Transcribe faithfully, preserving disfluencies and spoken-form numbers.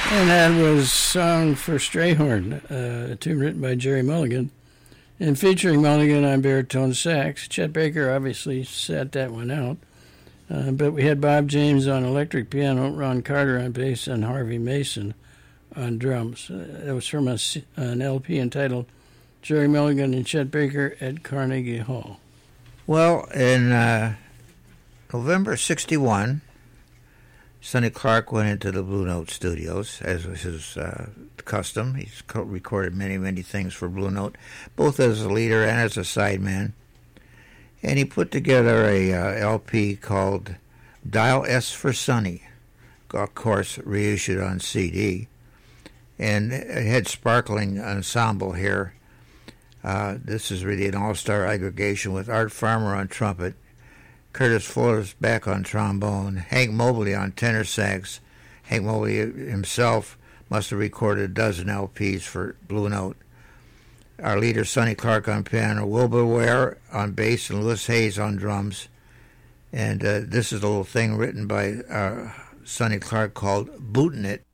And that was Song for Strayhorn, uh, a tune written by Jerry Mulligan, and featuring Mulligan on baritone sax. Chet Baker obviously sat that one out. Uh, but we had Bob James on electric piano, Ron Carter on bass, and Harvey Mason on drums. Uh, that was from a, an L P entitled Jerry Mulligan and Chet Baker at Carnegie Hall. Well, in uh, November sixty-one, Sonny Clark went into the Blue Note studios, as was his uh, custom. He's co- recorded many, many things for Blue Note, both as a leader and as a sideman. And he put together a uh, L P called Dial S for Sonny, of course reissued on C D. And it had sparkling ensemble here. Uh, this is really an all-star aggregation with Art Farmer on trumpet, Curtis Fuller's back on trombone, Hank Mobley on tenor sax. Hank Mobley himself must have recorded a dozen L Ps for Blue Note. Our leader, Sonny Clark, on piano, Wilbur Ware on bass, and Louis Hayes on drums. And uh, this is a little thing written by uh, Sonny Clark called Bootin' It.